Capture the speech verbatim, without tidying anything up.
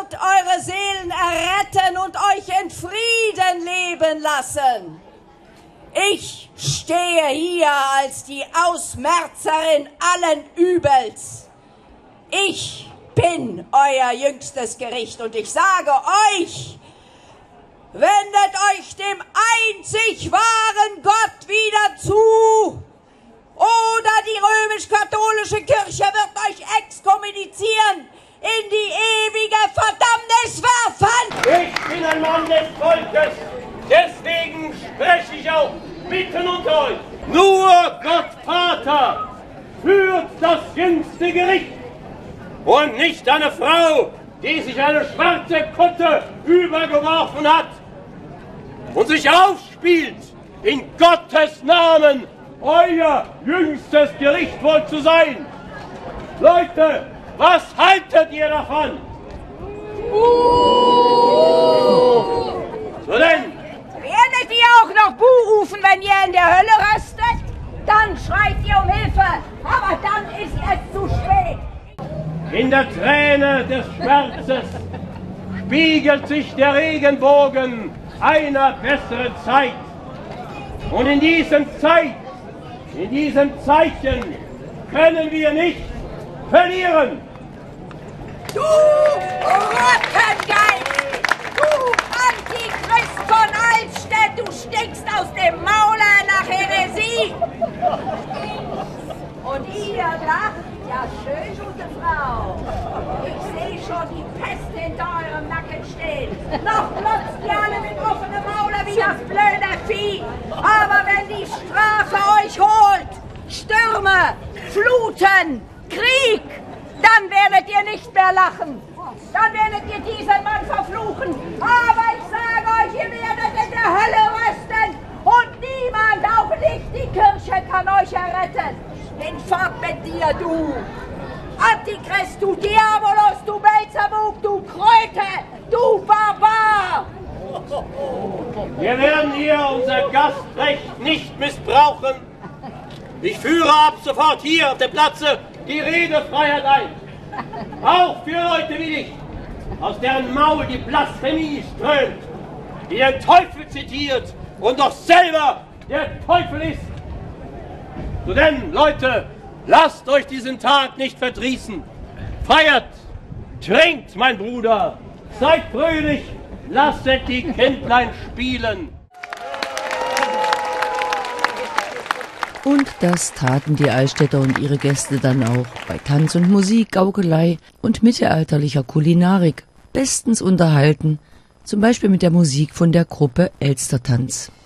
wird eure Seelen erretten und euch in Frieden leben lassen. Ich stehe hier als die Ausmerzerin allen Übels. Ich bin euer jüngstes Gericht und ich sage euch, wendet euch dem einzig wahren Gott wieder zu, oder die römisch-katholische Kirche wird euch exkommunizieren, in die ewige Verdammnis werfen! Ich bin ein Mann des Volkes, deswegen spreche ich auch mitten unter euch. Nur Gott Vater führt das jüngste Gericht und nicht eine Frau, die sich eine schwarze Kutte übergeworfen hat und sich aufspielt, in Gottes Namen euer jüngstes Gericht wohl zu sein. Leute, was haltet ihr davon? So denn, werdet ihr auch noch Buh rufen, wenn ihr in der Hölle röstet? Dann schreit ihr um Hilfe, aber dann ist es zu spät. In der Träne des Schmerzes spiegelt sich der Regenbogen einer besseren Zeit. Und in diesem Zeit, in diesem Zeichen können wir nicht verlieren. Du Rottengeist! Du Antichrist von Altstedt! Du stinkst aus dem Maule nach Häresie! Und ihr lacht? Ja, schön, gute Frau. Ich sehe schon die Pest hinter eurem Nacken stehen. Noch glotzt ihr alle mit offenem Maule wie das blöde Vieh. Aber wenn die Strafe euch holt, Stürme, Fluten, Krieg, dann werdet ihr nicht mehr lachen. Dann werdet ihr diesen Mann verfluchen. Aber ich sage euch, ihr werdet in der Hölle rösten. Und niemand, auch nicht die Kirche, kann euch erretten. Hinfort mit dir, du Antichrist, du Diabolos, du Belzebub, du Kröte, du Barbar! Wir werden hier unser Gastrecht nicht missbrauchen. Ich führe ab sofort hier auf dem Platze die Redefreiheit ein. Auch für Leute wie dich, aus deren Maul die Blasphemie strömt, die den Teufel zitiert und doch selber der Teufel ist. So denn, Leute, lasst euch diesen Tag nicht verdrießen. Feiert, trinkt, mein Bruder, seid fröhlich, lasset die Kindlein spielen. Und das taten die Altstädter und ihre Gäste dann auch bei Tanz und Musik, Gaukelei und mittelalterlicher Kulinarik, bestens unterhalten, zum Beispiel mit der Musik von der Gruppe Elstertanz.